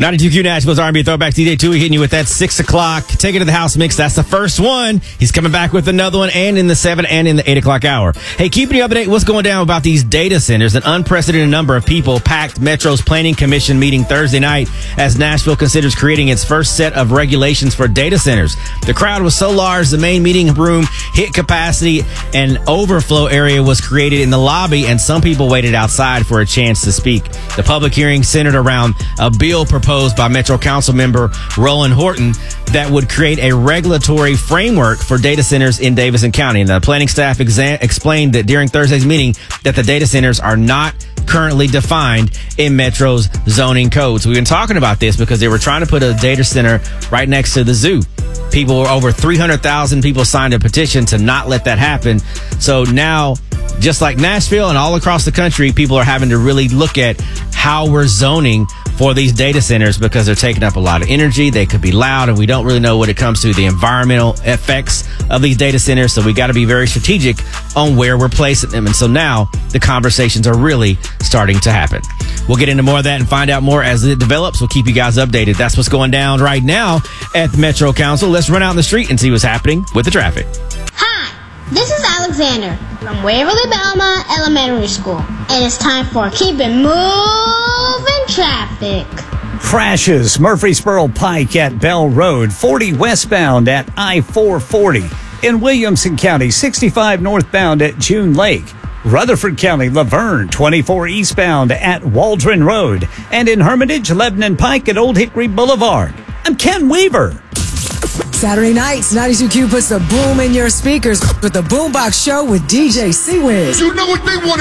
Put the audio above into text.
92Q Nashville's R&B Throwback. DJ Tui hitting you with that 6 o'clock Take It to the House mix. That's the first one. He's coming back with another one, and in the 7 and in the 8 o'clock hour. Hey, keeping you up to date, what's going down about these data centers? An unprecedented number of people packed Metro's Planning Commission meeting Thursday night as Nashville considers creating its first set of regulations for data centers. The crowd was so large, the main meeting room hit capacity. An overflow area was created in the lobby, and some people waited outside for a chance to speak. The public hearing centered around a bill proposed by Metro Council member Roland Horton that would create a regulatory framework for data centers in Davidson County. And the planning staff explained that during Thursday's meeting that the data centers are not currently defined in Metro's zoning codes. We've been talking about this because they were trying to put a data center right next to the zoo. Over 300,000 people signed a petition to not let that happen. So now, just like Nashville and all across the country, people are having to really look at how we're zoning for these data centers because they're taking up a lot of energy. They could be loud, and we don't really know when it comes to the environmental effects of these data centers. So we got to be very strategic on where we're placing them. And so now the conversations are really starting to happen. We'll get into more of that and find out more as it develops. We'll keep you guys updated. That's what's going down right now at the Metro Council. Let's run out in the street and see what's happening with the traffic. Hi, this is Alexander from Waverly Belmont Elementary School, and it's time for Keep It Moving Traffic. Crashes Murfreesboro Pike at Bell Road, 40 westbound at I-440. In Williamson County, 65 northbound at June Lake. Rutherford County, Laverne, 24 eastbound at Waldron Road. And in Hermitage, Lebanon Pike at Old Hickory Boulevard. I'm Ken Weaver. Saturday nights, 92Q puts the boom in your speakers with the Boombox Show with DJ C-Wiz. You know what they want.